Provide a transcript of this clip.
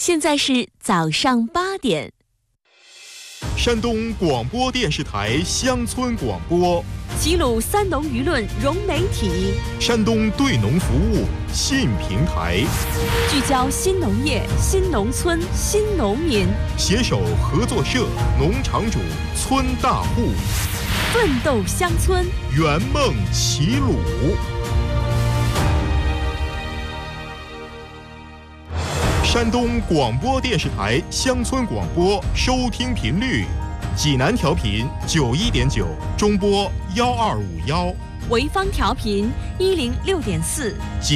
现在是早上8点。 山东广播电视台乡村广播， 齐鲁三农舆论融媒体， 山东对农服务新平台， 聚焦新农业、新农村、新农民， 携手合作社、农场主、村大户， 奋斗乡村， 圆梦齐鲁。山东广播电视台乡村广播收听频率：济南调频91.9，中波1251； 潍坊调频106.4。